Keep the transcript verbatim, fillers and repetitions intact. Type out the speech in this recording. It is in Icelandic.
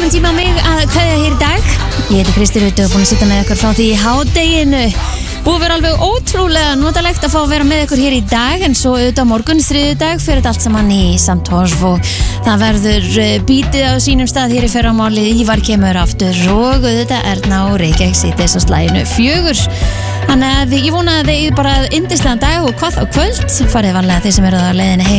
Komin tíma á mig að kveðja hér í dag. Ég heiti Kristín Rut og er búin að sitja með ykkur frá því í hádeginu. Búið að vera alveg ótrúlega notalegt að fá að vera með ykkur hér í dag, en svo auðvitað morgun, þriðjudag, fyrir þetta allt saman í samt horf og það verður bítið á sínum stað hér í fyrramálið. Ívar kemur aftur og auðvitað Erna og Reykjavík sitja á slæginu fjögur. Þannig að ég vona að þið bara yndislegan dag og hvað á kvöld farið vanlega þeir sem eru á leiðinni heim